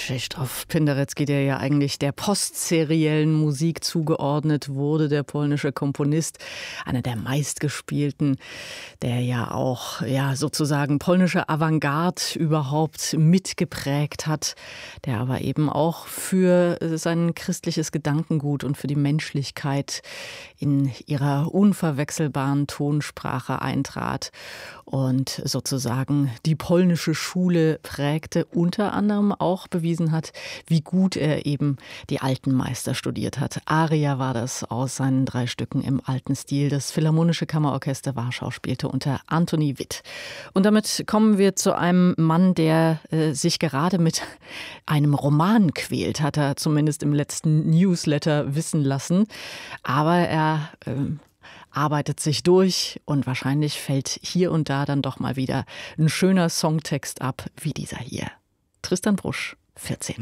Krzysztof Penderecki, der ja eigentlich der postseriellen Musik zugeordnet wurde, der polnische Komponist, einer der meistgespielten, der ja auch sozusagen polnische Avantgarde überhaupt mitgeprägt hat, der aber eben auch für sein christliches Gedankengut und für die Menschlichkeit in ihrer unverwechselbaren Tonsprache eintrat und sozusagen die polnische Schule prägte, unter anderem auch bewiesen hat, wie gut er eben die alten Meister studiert hat. Aria war das aus seinen 3 Stücken im alten Stil. Das Philharmonische Kammerorchester Warschau spielte unter Antoni Witt. Und damit kommen wir zu einem Mann, der sich gerade mit einem Roman quält, hat er zumindest im letzten Newsletter wissen lassen. Aber er arbeitet sich durch und wahrscheinlich fällt hier und da dann doch mal wieder ein schöner Songtext ab, wie dieser hier. Tristan Brusch, 14.